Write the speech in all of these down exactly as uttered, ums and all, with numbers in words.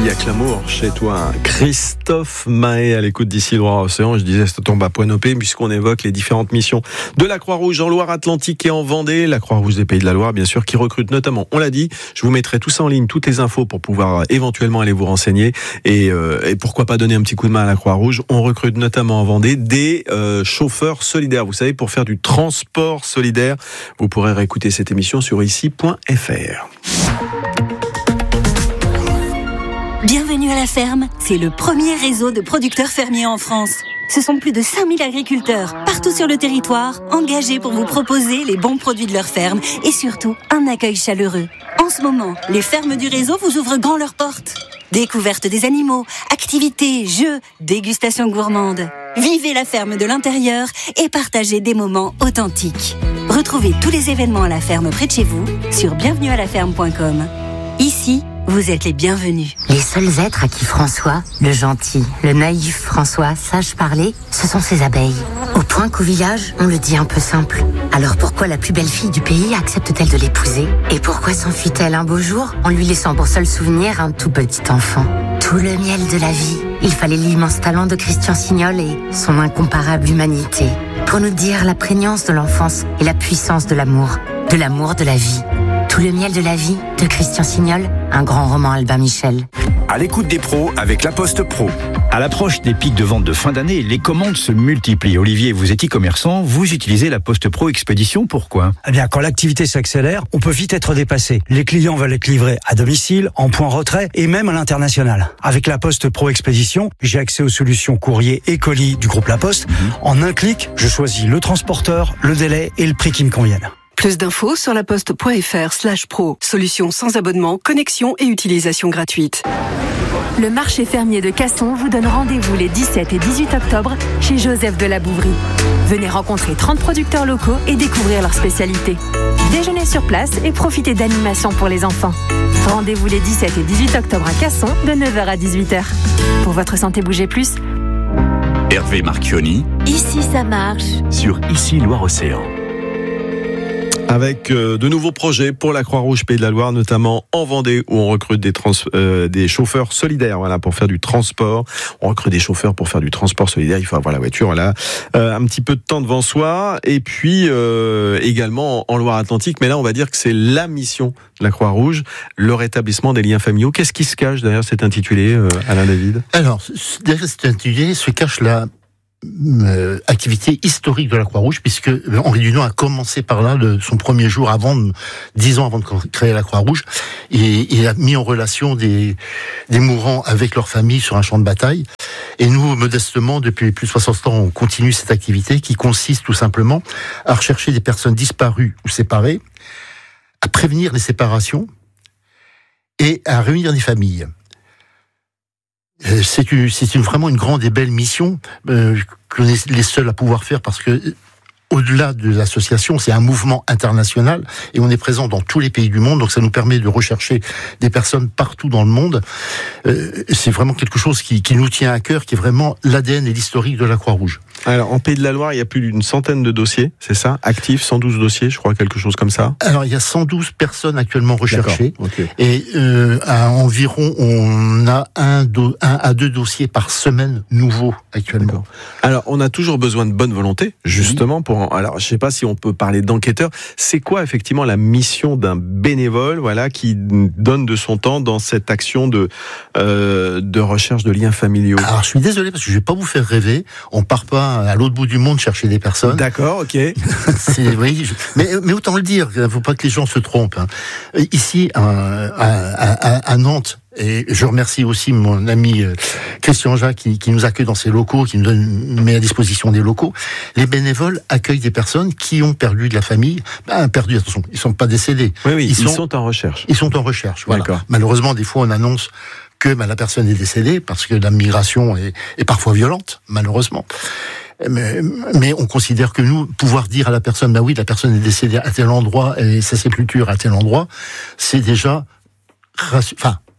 Il y a que l'amour chez toi. Christophe Mahé à l'écoute d'ici Loire-Océan. Je disais, ça tombe à point nommé puisqu'on évoque les différentes missions de la Croix-Rouge en Loire-Atlantique et en Vendée. La Croix-Rouge des Pays de la Loire, bien sûr, qui recrute notamment, on l'a dit, je vous mettrai tout ça en ligne, toutes les infos pour pouvoir éventuellement aller vous renseigner et, euh, et pourquoi pas donner un petit coup de main à la Croix-Rouge. On recrute notamment en Vendée des euh, chauffeurs solidaires. Vous savez, pour faire du transport solidaire, vous pourrez réécouter cette émission sur ici point f r. Bienvenue à la ferme, c'est le premier réseau de producteurs fermiers en France. Ce sont plus de cinq mille agriculteurs, partout sur le territoire, engagés pour vous proposer les bons produits de leur ferme et surtout un accueil chaleureux. En ce moment, les fermes du réseau vous ouvrent grand leurs portes. Découverte des animaux, activités, jeux, dégustation gourmande. Vivez la ferme de l'intérieur et partagez des moments authentiques. Retrouvez tous les événements à la ferme près de chez vous sur bienvenue à la ferme point com. Ici, vous êtes les bienvenus. Les seuls êtres à qui François, le gentil, le naïf François, sache parler, ce sont ses abeilles. Au point qu'au village, on le dit un peu simple. Alors pourquoi la plus belle fille du pays accepte-t-elle de l'épouser ? Et pourquoi s'enfuit-elle un beau jour en lui laissant pour seul souvenir un tout petit enfant ? Tout le miel de la vie. Il fallait l'immense talent de Christian Signol et son incomparable humanité pour nous dire la prégnance de l'enfance et la puissance de l'amour, de l'amour de la vie. Tout le miel de la vie de Christian Signol, un grand roman Albin Michel. À l'écoute des pros avec La Poste Pro. À l'approche des pics de vente de fin d'année, les commandes se multiplient. Olivier, vous êtes e-commerçant, vous utilisez La Poste Pro Expédition, pourquoi ? Eh bien, quand l'activité s'accélère, on peut vite être dépassé. Les clients veulent être livrés à domicile, en point retrait et même à l'international. Avec La Poste Pro Expédition, j'ai accès aux solutions courrier et colis du groupe La Poste. Mmh. En un clic, je choisis le transporteur, le délai et le prix qui me conviennent. Plus d'infos sur laposte.fr slash pro. Solution sans abonnement, connexion et utilisation gratuite. Le marché fermier de Casson vous donne rendez-vous les dix-sept et dix-huit octobre chez Joseph de la Bouverie. Venez rencontrer trente producteurs locaux et découvrir leurs spécialités. Déjeunez sur place et profitez d'animations pour les enfants. Rendez-vous les dix-sept et dix-huit octobre à Casson de neuf heures à dix-huit heures. Pour votre santé, bougez plus. Hervé Marchioni. Ici ça marche. Sur Ici Loire-Océan. Avec euh, de nouveaux projets pour la Croix-Rouge Pays de la Loire, notamment en Vendée, où on recrute des, trans, euh, des chauffeurs solidaires, voilà, pour faire du transport. On recrute des chauffeurs pour faire du transport solidaire. Il faut avoir la voiture, voilà, euh, un petit peu de temps devant soi. Et puis euh, également en Loire-Atlantique, mais là, on va dire que c'est la mission de la Croix-Rouge, le rétablissement des liens familiaux. Qu'est-ce qui se cache derrière cet intitulé, euh, Alain David ? Alors, derrière cet intitulé se cache la Euh, activité historique de la Croix-Rouge, puisque euh, Henri Dunant a commencé par là de son premier jour, avant de, dix ans avant de créer la Croix-Rouge, et il a mis en relation des, des mourants avec leurs familles sur un champ de bataille. Et nous, modestement, depuis plus de soixante ans, on continue cette activité qui consiste tout simplement à rechercher des personnes disparues ou séparées, à prévenir les séparations et à réunir des familles. C'est, une, c'est une, vraiment une grande et belle mission euh, qu'on est les seuls à pouvoir faire, parce que au-delà de l'association, c'est un mouvement international et on est présent dans tous les pays du monde, donc ça nous permet de rechercher des personnes partout dans le monde. Euh, c'est vraiment quelque chose qui, qui nous tient à cœur, qui est vraiment l'A D N et l'historique de la Croix-Rouge. Alors, en Pays de la Loire, il y a plus d'une centaine de dossiers, c'est ça ? Actifs, cent douze dossiers, je crois, quelque chose comme ça. Alors, il y a cent douze personnes actuellement recherchées. Okay. Et euh, à environ, on a un, do, un à deux dossiers par semaine nouveaux actuellement. D'accord. Alors, on a toujours besoin de bonne volonté, justement, oui. pour... Alors, je ne sais pas si on peut parler d'enquêteur. C'est quoi, effectivement, la mission d'un bénévole, voilà, qui donne de son temps dans cette action de, euh, de recherche de liens familiaux ? Alors, je suis désolé, parce que je ne vais pas vous faire rêver. On ne part pas à l'autre bout du monde chercher des personnes. D'accord, ok. C'est, oui, je, mais, mais autant le dire, il ne faut pas que les gens se trompent. Hein. Ici, à, à, à, à Nantes, et je remercie aussi mon ami Christian Jacques qui, qui nous accueille dans ses locaux, qui nous donne, met à disposition des locaux. Les bénévoles accueillent des personnes qui ont perdu de la famille. Ben, perdu, attention, ils ne sont pas décédés. Oui, oui, ils, ils sont, sont en recherche. Ils sont en recherche, voilà. D'accord. Malheureusement, des fois, on annonce que ben, la personne est décédée parce que la migration est, est parfois violente, malheureusement. Mais, mais on considère que nous, pouvoir dire à la personne, bah oui, la personne est décédée à tel endroit et sa sépulture à tel endroit, c'est déjà, enfin,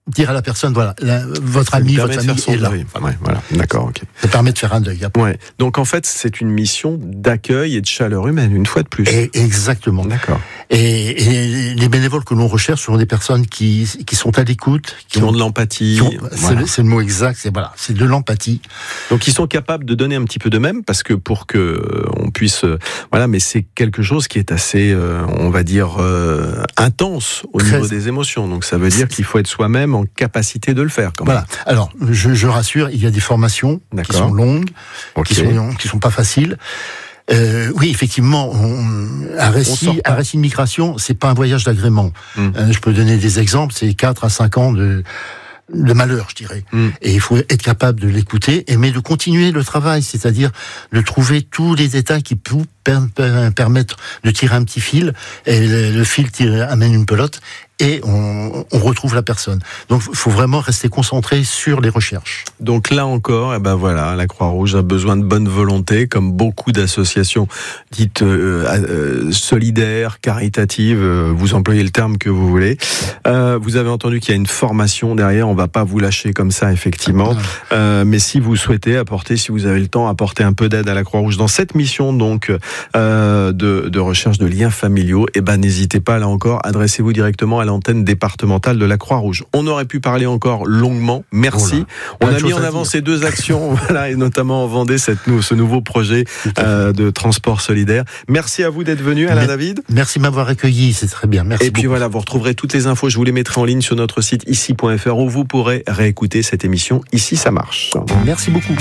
dire à la personne, voilà, la, votre ami, votre famille est là. Ouais, voilà, d'accord, ok. Ça permet de faire un deuil. Ouais. Donc en fait, c'est une mission d'accueil et de chaleur humaine, une fois de plus. Et, exactement. D'accord. Et, et les bénévoles que l'on recherche sont des personnes qui, qui sont à l'écoute, qui, qui ont de l'empathie. Ont, c'est, voilà. le, c'est le mot exact, c'est voilà, c'est de l'empathie. Donc ils sont capables de donner un petit peu d'eux-mêmes, parce que pour que euh, on puisse, euh, voilà, mais c'est quelque chose qui est assez, euh, on va dire, euh, intense au Très... niveau des émotions. Donc ça veut dire qu'il faut être soi-même en capacité de le faire. Quand voilà. même. Alors je, je rassure, il y a des formations D'accord. qui sont longues, okay. qui sont qui sont pas faciles. Euh, oui, effectivement, on, un récit, un récit de migration, c'est pas un voyage d'agrément. Hum. Euh, je peux donner des exemples. C'est quatre à cinq ans de de malheur, je dirais. Hum. Et il faut être capable de l'écouter, et mais de continuer le travail, c'est-à-dire de trouver tous les détails qui peuvent permettre de tirer un petit fil, et le, le fil tire, amène une pelote, et on, on retrouve la personne. Donc, il faut vraiment rester concentré sur les recherches. Donc là encore, eh ben voilà, la Croix-Rouge a besoin de bonne volonté, comme beaucoup d'associations dites euh, euh, solidaires, caritatives. Euh, vous employez le terme que vous voulez. Euh, vous avez entendu qu'il y a une formation derrière. On va pas vous lâcher comme ça, effectivement. Euh, mais si vous souhaitez apporter, si vous avez le temps, apporter un peu d'aide à la Croix-Rouge dans cette mission, donc euh, de, de recherche de liens familiaux, eh ben n'hésitez pas là encore. Adressez-vous directement à l'antenne départementale de la Croix-Rouge. On aurait pu parler encore longuement. Merci. Oh On a mis en avant ces deux actions, voilà, et notamment en Vendée, cette, ce nouveau projet euh, de transport solidaire. Merci à vous d'être venu, Alain David. Merci de m'avoir accueilli, c'est très bien. Merci. Et puis beaucoup. voilà, vous retrouverez toutes les infos. Je vous les mettrai en ligne sur notre site ici point f r où vous pourrez réécouter cette émission. Ici, ça marche. Merci beaucoup.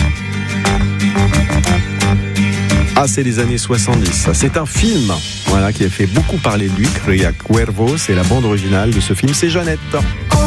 Ah, c'est les années soixante-dix. C'est un film, voilà, qui a fait beaucoup parler de lui, Cria Cuervo. C'est la bande originale de ce film, c'est Jeannette.